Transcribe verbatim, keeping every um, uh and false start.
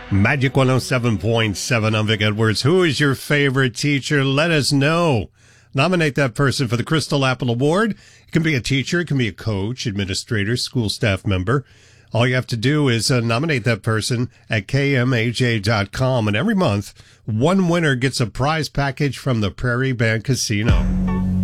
Magic one oh seven point seven. I'm Vic Edwards. Who is your favorite teacher? Let us know. Nominate that person for the Crystal Apple Award. It can be a teacher. It can be a coach, administrator, school staff member. All you have to do is uh, nominate that person at K M A J dot com. And every month, one winner gets a prize package from the Prairie Band Casino.